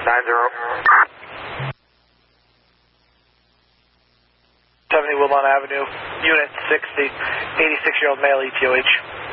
90. 70 Wilmont Avenue, Unit 60, 86-year-old male ETOH.